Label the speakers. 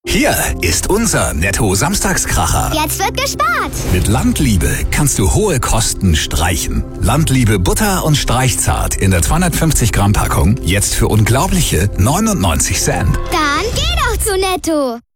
Speaker 1: Hier ist unser Netto-Samstagskracher.
Speaker 2: Jetzt wird gespart.
Speaker 1: Mit Landliebe kannst du hohe Kosten streichen. Landliebe Butter und Streichzart in der 250 Gramm Packung. Jetzt für unglaubliche 99 Cent.
Speaker 2: Dann geh doch zu Netto.